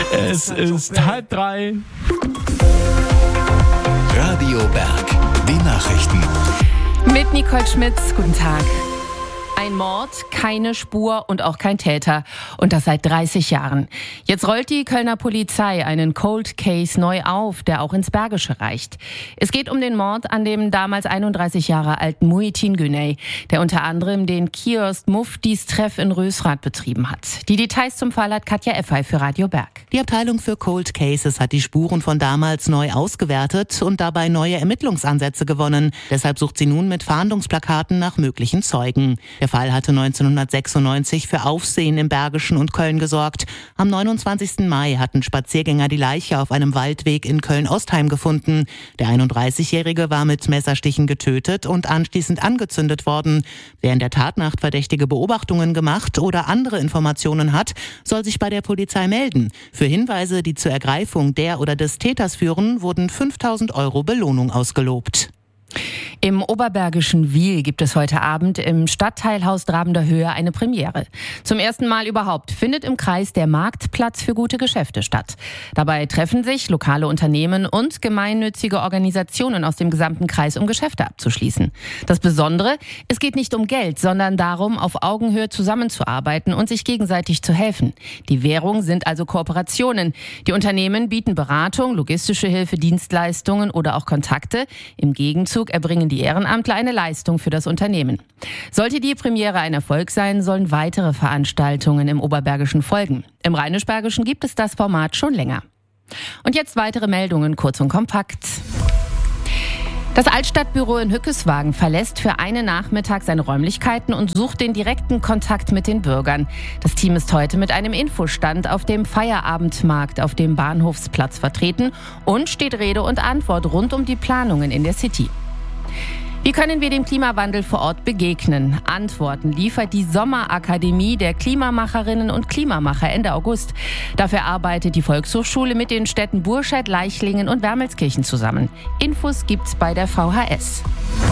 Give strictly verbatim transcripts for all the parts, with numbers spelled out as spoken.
Es ist halb drei. Radio Berg, die Nachrichten. Mit Nicole Schmitz, guten Tag. Ein Mord, keine Spur und auch kein Täter. Und das seit dreißig Jahren. Jetzt rollt die Kölner Polizei einen Cold Case neu auf, der auch ins Bergische reicht. Es geht um den Mord an dem damals einunddreißig Jahre alten Muhittin Güney, der unter anderem den Kiosk Muftis Treff in Rösrath betrieben hat. Die Details zum Fall hat Katja Effay für Radio Berg. Die Abteilung für Cold Cases hat die Spuren von damals neu ausgewertet und dabei neue Ermittlungsansätze gewonnen. Deshalb sucht sie nun mit Fahndungsplakaten nach möglichen Zeugen. Der Fall hatte neunzehnhundertsechsundneunzig für Aufsehen im Bergischen und Köln gesorgt. Am neunundzwanzigsten Mai hatten Spaziergänger die Leiche auf einem Waldweg in Köln-Ostheim gefunden. Der einunddreißigjährige war mit Messerstichen getötet und anschließend angezündet worden. Wer in der Tatnacht verdächtige Beobachtungen gemacht oder andere Informationen hat, soll sich bei der Polizei melden. Für Hinweise, die zur Ergreifung der oder des Täters führen, wurden fünftausend Euro Belohnung ausgelobt. Im oberbergischen Wil gibt es heute Abend im Stadtteilhaus Drabender Höhe eine Premiere. Zum ersten Mal überhaupt findet im Kreis der Marktplatz für gute Geschäfte statt. Dabei treffen sich lokale Unternehmen und gemeinnützige Organisationen aus dem gesamten Kreis, um Geschäfte abzuschließen. Das Besondere, es geht nicht um Geld, sondern darum, auf Augenhöhe zusammenzuarbeiten und sich gegenseitig zu helfen. Die Währung sind also Kooperationen. Die Unternehmen bieten Beratung, logistische Hilfe, Dienstleistungen oder auch Kontakte. Im Gegenzug erbringen die Ehrenamtler eine Leistung für das Unternehmen. Sollte die Premiere ein Erfolg sein, sollen weitere Veranstaltungen im Oberbergischen folgen. Im Rheinisch-Bergischen gibt es das Format schon länger. Und jetzt weitere Meldungen, kurz und kompakt. Das Altstadtbüro in Hückeswagen verlässt für einen Nachmittag seine Räumlichkeiten und sucht den direkten Kontakt mit den Bürgern. Das Team ist heute mit einem Infostand auf dem Feierabendmarkt auf dem Bahnhofsplatz vertreten und steht Rede und Antwort rund um die Planungen in der City. Wie können wir dem Klimawandel vor Ort begegnen? Antworten liefert die Sommerakademie der Klimamacherinnen und Klimamacher Ende August. Dafür arbeitet die Volkshochschule mit den Städten Burscheid, Leichlingen und Wermelskirchen zusammen. Infos gibt's bei der V H S.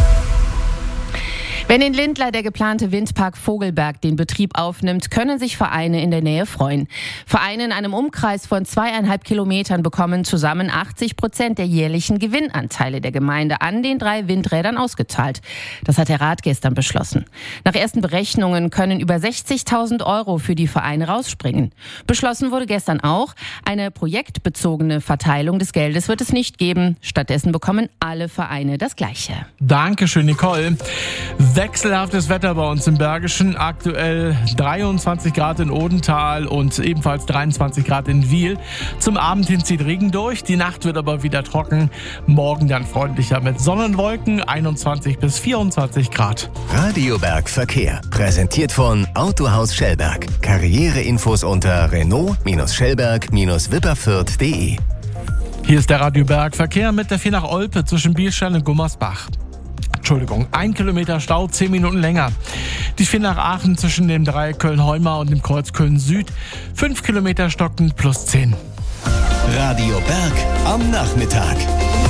Wenn in Lindlar der geplante Windpark Vogelberg den Betrieb aufnimmt, können sich Vereine in der Nähe freuen. Vereine in einem Umkreis von zweieinhalb Kilometern bekommen zusammen achtzig Prozent der jährlichen Gewinnanteile der Gemeinde an den drei Windrädern ausgezahlt. Das hat der Rat gestern beschlossen. Nach ersten Berechnungen können über sechzigtausend Euro für die Vereine rausspringen. Beschlossen wurde gestern auch, eine projektbezogene Verteilung des Geldes wird es nicht geben. Stattdessen bekommen alle Vereine das Gleiche. Dankeschön, Nicole. Wechselhaftes Wetter bei uns im Bergischen. Aktuell dreiundzwanzig Grad in Odenthal und ebenfalls dreiundzwanzig Grad in Wil. Zum Abend hin zieht Regen durch. Die Nacht wird aber wieder trocken. Morgen dann freundlicher mit Sonnenwolken. einundzwanzig bis vierundzwanzig Grad. Radio Berg Verkehr. Präsentiert von Autohaus Schellberg. Karriereinfos unter Renault-Schellberg-Wipperfürth punkt de. Hier ist der Radio Berg Verkehr mit der vier nach Olpe zwischen Bielstein und Gummersbach. Entschuldigung, ein Kilometer Stau, zehn Minuten länger. Die vier nach Aachen zwischen dem Dreieck Köln-Heumar und dem Kreuz Köln-Süd, fünf Kilometer stocken plus zehn. Radio Berg am Nachmittag.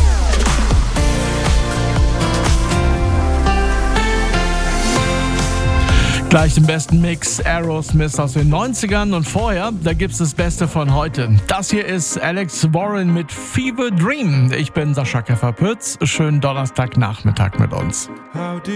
Gleich im besten Mix Aerosmith aus den neunzigern und vorher, da gibt's das Beste von heute. Das hier ist Alex Warren mit Fever Dream. Ich bin Sascha Keffer-Pütz. Schönen Donnerstagnachmittag mit uns.